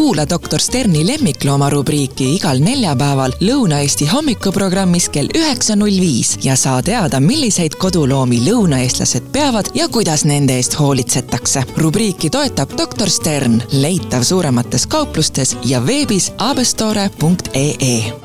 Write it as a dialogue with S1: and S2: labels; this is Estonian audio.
S1: Kuula Dr. Sterni lemmiklooma rubriiki igal neljapäeval Lõuna-Eesti hommikuprogrammis kell 9.05 ja saa teada, milliseid koduloomi lõunaeestlased peavad ja kuidas nende eest hoolitsetakse. Rubriiki toetab Dr. Stern, leitav suuremates kauplustes ja veebis abestore.ee.